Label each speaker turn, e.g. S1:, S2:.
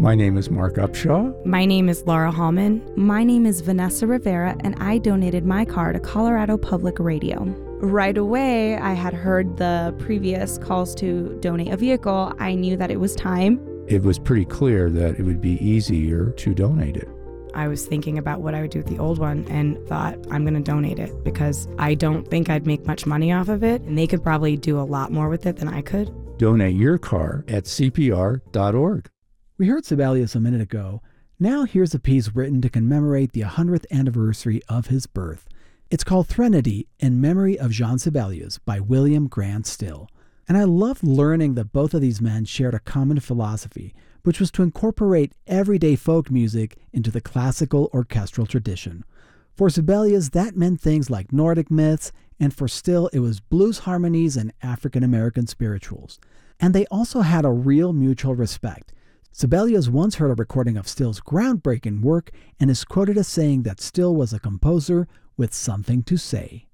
S1: My name is Mark Upshaw.
S2: My name is Laura Hallman.
S3: My name is Vanessa Rivera, and I donated my car to Colorado Public Radio. Right away, I had heard the previous calls to donate a vehicle. I knew that it was time.
S1: It was pretty clear that it would be easier to donate it.
S2: I was thinking about what I would do with the old one and thought, I'm going to donate it because I don't think I'd make much money off of it, and they could probably do a lot more with it than I could.
S1: Donate your car at CPR.org.
S4: We heard Sibelius a minute ago. Now here's a piece written to commemorate the 100th anniversary of his birth. It's called Threnody in Memory of Jean Sibelius by William Grant Still. And I loved learning that both of these men shared a common philosophy, which was to incorporate everyday folk music into the classical orchestral tradition. For Sibelius, that meant things like Nordic myths, and for Still, it was blues harmonies and African-American spirituals. And they also had a real mutual respect. Sibelius once heard a recording of Still's groundbreaking work and is quoted as saying that Still was a composer with something to say.